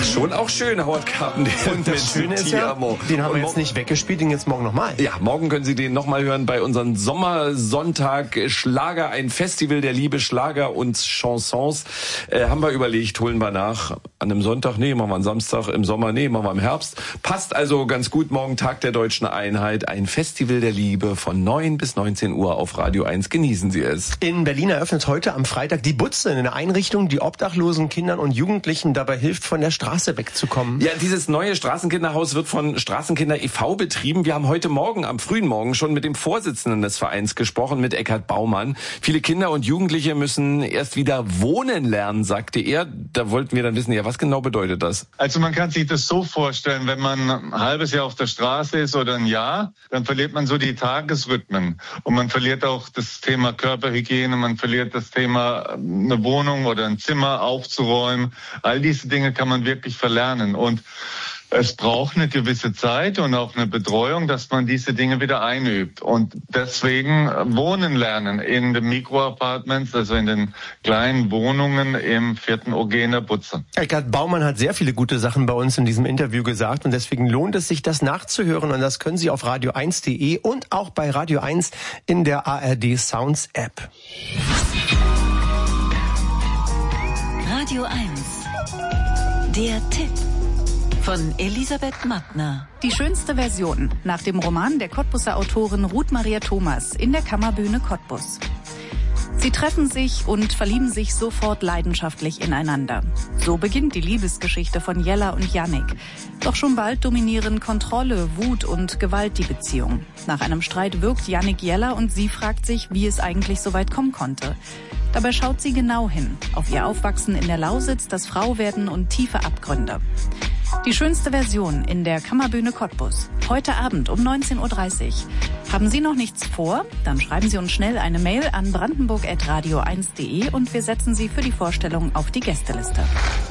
Schon auch schön, Howard Carpendale. Und das Schöne ist ja, den haben wir jetzt nicht weggespielt, den jetzt morgen nochmal. Ja, morgen können Sie den nochmal hören bei unserem Sommersonntag Schlager, ein Festival der Liebe, Schlager und Chansons. Haben wir überlegt, holen wir nach. An einem Sonntag, nee, machen wir am Samstag, im Sommer, nee, machen wir im Herbst. Passt also ganz gut, morgen Tag der Deutschen Einheit, ein Festival der Liebe von 9 bis 19 Uhr auf Radio 1. Genießen Sie es. In Berlin eröffnet heute am Freitag die Butze, eine Einrichtung, die obdachlosen Kindern und Jugendlichen dabei hilft, von der Straße wegzukommen. Ja, dieses neue Straßenkinderhaus wird von Straßenkinder e.V. betrieben. Wir haben heute Morgen, am frühen Morgen, schon mit dem Vorsitzenden des Vereins gesprochen, mit Eckhard Baumann. Viele Kinder und Jugendliche müssen erst wieder wohnen lernen, sagte er. Da wollten wir dann wissen, ja, was genau bedeutet das? Also man kann sich das so vorstellen, wenn man ein halbes Jahr auf der Straße ist oder ein Jahr, dann verliert man so die Tagesrhythmen. Und man verliert auch das Thema Körperhygiene, man verliert das Thema, eine Wohnung oder ein Zimmer aufzuräumen. All diese Dinge kann man wirklich verlernen. Und es braucht eine gewisse Zeit und auch eine Betreuung, dass man diese Dinge wieder einübt. Und deswegen wohnen lernen in den Mikroapartments, also in den kleinen Wohnungen im 4. OG in der Butze. Eckhard Baumann hat sehr viele gute Sachen bei uns in diesem Interview gesagt und deswegen lohnt es sich, das nachzuhören. Und das können Sie auf radio1.de und auch bei Radio 1 in der ARD Sounds App. Radio 1. Der Tipp. Von Elisabeth Mattner. Die schönste Version nach dem Roman der Cottbuser Autorin Ruth Maria Thomas in der Kammerbühne Cottbus. Sie treffen sich und verlieben sich sofort leidenschaftlich ineinander. So beginnt die Liebesgeschichte von Jella und Jannik. Doch schon bald dominieren Kontrolle, Wut und Gewalt die Beziehung. Nach einem Streit wirkt Jannik Jella und sie fragt sich, wie es eigentlich so weit kommen konnte. Dabei schaut sie genau hin, auf ihr Aufwachsen in der Lausitz, das Frauwerden und tiefe Abgründe. Die schönste Version in der Kammerbühne Cottbus. Heute Abend um 19.30 Uhr. Haben Sie noch nichts vor? Dann schreiben Sie uns schnell eine Mail an brandenburg@radio1.de und wir setzen Sie für die Vorstellung auf die Gästeliste.